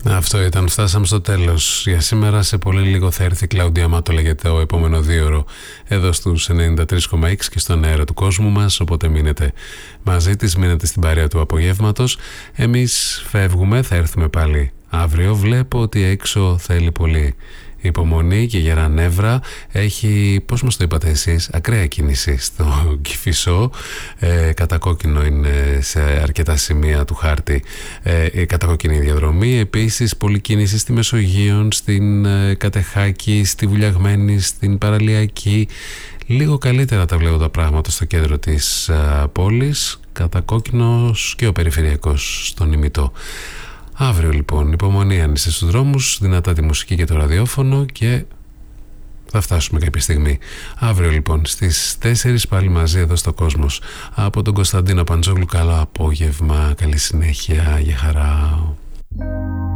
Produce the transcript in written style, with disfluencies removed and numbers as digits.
Αυτό ήταν, φτάσαμε στο τέλος για σήμερα. Σε πολύ λίγο θα έρθει η Κλαουντία Μάτο, λέγεται το επόμενο 2ωρο εδώ στους 93,6 και στον αέρα του κόσμου μας. Οπότε μείνετε μαζί της, μείνετε στην παρέα του απογεύματος. Εμείς φεύγουμε, θα έρθουμε πάλι αύριο. Βλέπω ότι έξω θέλει πολύ υπομονή και γερά νεύρα. Έχει, πώς μας το είπατε εσείς, ακραία κίνηση στο Κηφισό. Κατακόκκινο είναι σε αρκετά σημεία του χάρτη, κατακόκκινη διαδρομή. Επίσης πολλή κίνηση στη Μεσογείων, στην Κατεχάκη, στη Βουλιαγμένη, στην Παραλιακή. Λίγο καλύτερα τα βλέπω τα πράγματα στο κέντρο της πόλης. Κατακόκκινος και ο περιφερειακός στον ημιτό. Αύριο λοιπόν υπομονή αν είστε στους δρόμους, δυνατά τη μουσική και το ραδιόφωνο και θα φτάσουμε κάποια στιγμή. Αύριο λοιπόν στις 4 πάλι μαζί εδώ στο Κόσμος. Από τον Κωνσταντίνο Παντζόγλου, καλό απόγευμα, καλή συνέχεια, για χαρά.